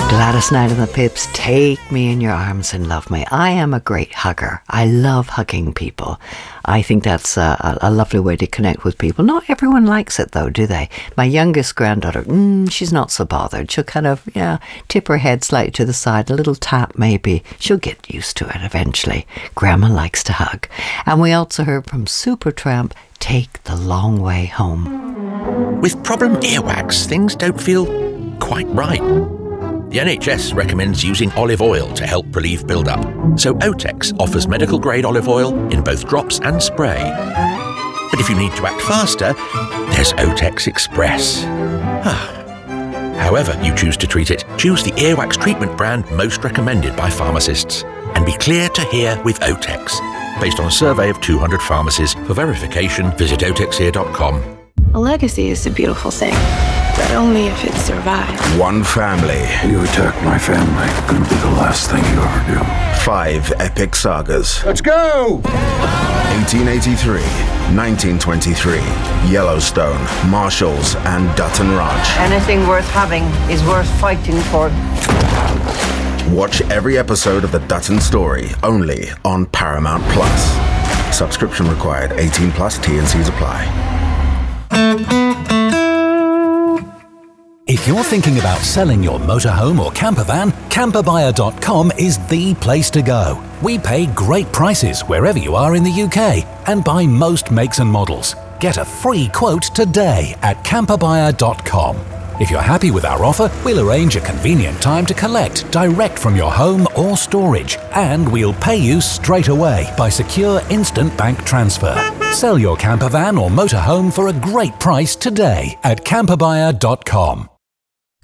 Gladys Knight and the Pips, take me in your arms and love me. I am a great hugger. I love hugging people. I think that's a lovely way to connect with people. Not everyone likes it though, do they? My youngest granddaughter, she's not so bothered. She'll kind of, tip her head slightly to the side, a little tap maybe. She'll get used to it eventually. Grandma likes to hug. And we also heard from Supertramp, Take the Long Way Home. With problem earwax, things don't feel quite right. The NHS recommends using olive oil to help relieve build-up, so Otex offers medical-grade olive oil in both drops and spray. But if you need to act faster, there's Otex Express. However you choose to treat it, choose the earwax treatment brand most recommended by pharmacists. And be clear to hear with Otex. Based on a survey of 200 pharmacies. For verification, visit otexear.com. A legacy is a beautiful thing, but only if it survives. One family. You attack my family, gonna be the last thing you ever do. 5 epic sagas. Let's go! 1883, 1923, Yellowstone, Marshalls, and Dutton Ranch. Anything worth having is worth fighting for. Watch every episode of The Dutton Story, only on Paramount Plus. Subscription required, 18 plus, T&Cs apply. If you're thinking about selling your motorhome or camper van, camperbuyer.com is the place to go. We pay great prices wherever you are in the UK and buy most makes and models. Get a free quote today at camperbuyer.com. If you're happy with our offer, we'll arrange a convenient time to collect direct from your home or storage, and we'll pay you straight away by secure instant bank transfer. Sell your camper van or motorhome for a great price today at camperbuyer.com.